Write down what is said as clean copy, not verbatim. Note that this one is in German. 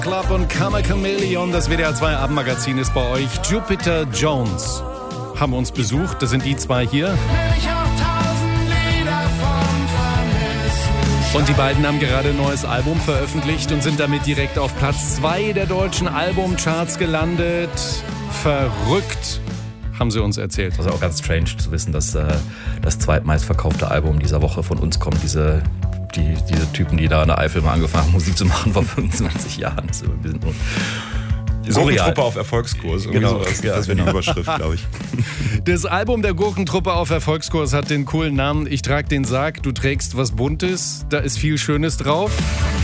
Club und Karma Chameleon, das WDR 2 Abendmagazin ist bei euch. Jupiter Jones haben uns besucht, das sind die zwei hier. Und die beiden haben gerade ein neues Album veröffentlicht und sind damit direkt auf Platz 2 der deutschen Albumcharts gelandet. Verrückt, haben sie uns erzählt. Das ist auch ganz strange zu wissen, dass das zweitmeistverkaufte Album dieser Woche von uns kommt. Diese Typen, die da in der Eifel mal angefangen haben, Musik zu machen vor 25 Jahren. Wir sind Gurkentruppe auf Erfolgskurs. Genau, sowas. ja, Das wäre die Überschrift, glaube ich. Das Album der Gurkentruppe auf Erfolgskurs hat den coolen Namen Ich trag den Sarg, du trägst was Buntes, da ist viel Schönes drauf.